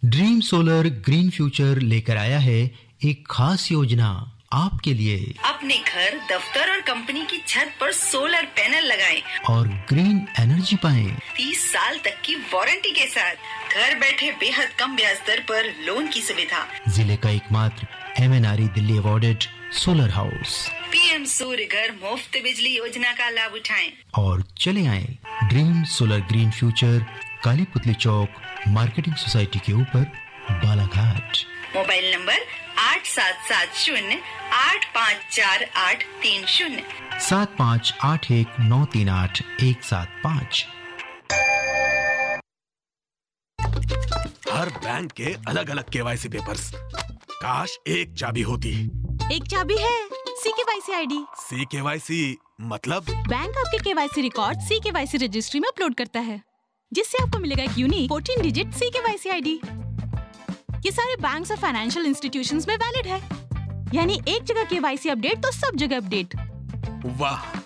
Dream solar green future लेकर आया है एक खास योजना आपके लिए। अपने घर, दफ्तर और कंपनी की छत पर सोलर पैनल लगाएं और ग्रीन एनर्जी पाएं। 30 साल तक की वारंटी के साथ घर बैठे बेहद कम ब्याज दर पर लोन की सुविधा। जिले का एकमात्र MNRE Delhi awarded solar house. PM सूर्य घर मुफ्त बिजली योजना का लाभ उठाएं और चले आए ड्रीम सोलर ग्रीन फ्यूचर, काली पुतली चौक, मार्केटिंग सोसाइटी के ऊपर, बालाघाट। Mobile number 8770-854830 7581938175। हर बैंक के अलग अलग KYC पेपर्स, काश एक चाबी होती। एक चाबी है, CKYC ID। CKYC मतलब? बैंक आपके KYC रिकॉर्ड CKYC रजिस्ट्री में अपलोड करता है, जिससे आपको मिलेगा एक यूनिक 14 डिजिट CKYC ID। ये सारे बैंक्स और फाइनेंशियल इंस्टीट्यूशंस में वैलिड है, यानी एक जगह KYC अपडेट तो सब जगह अपडेट। वाह,